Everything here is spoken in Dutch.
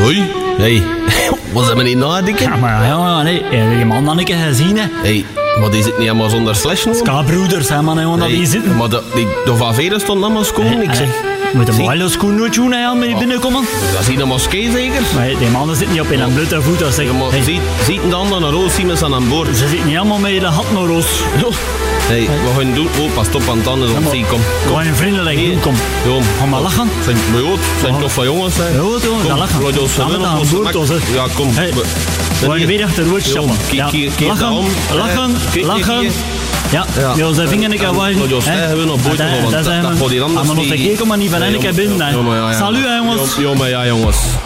Hoi. Hey. Wat zijn we niet nadenken? Ja, maar ja, nee. Die man had ik gezien, hè. Hey, maar die zit niet helemaal zonder slash nog? Ska-broeders, hè, man, jongen, dat die zitten. Maar de van Veren stond allemaal schoon, ik zeg. Moet een mooie schoen nooit doen, hè, met binnenkomen. Dat is hier een moskee zeker? Maar die mannen zitten niet op in een blote voet, dat zeg. Maar ziet de ander naar roos, zien we ze aan boord. Ze zitten niet allemaal met de hat naar roos. Hey, wat gaan we doen? Oh, pas op aan het tanden, dan zie ik, kom. Gewoon een vriendelijk doen, kom. Ga maar lachen. Zijn toch van jongens, hè? Ja, jongens, dat lachen. Samen aan boord, ja, kom. We gaan weer achter woord stappen. Lachen. Ja, onze vinger ik heb wel. Dat zeggen we nog boord, want dat voor die anders niet. Maar nog een keer kom maar niet van en ik heb binnen. Salut, jongens. Ja, maar ja, jongens.